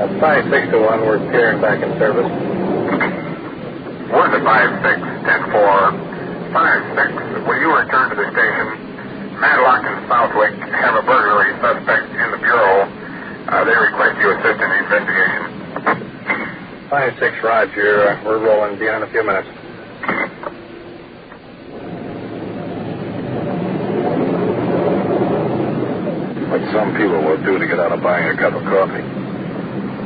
5-6 to 1, we're clearing back in service. Where's the 5-6-10-4? 5-6, will you return to the station? Madlock and Southwick have a burglary suspect in the bureau. They request you assist in the investigation. 5-6, Roger. We're rolling. Be on in a few minutes. What some people will do to get out of buying a cup of coffee.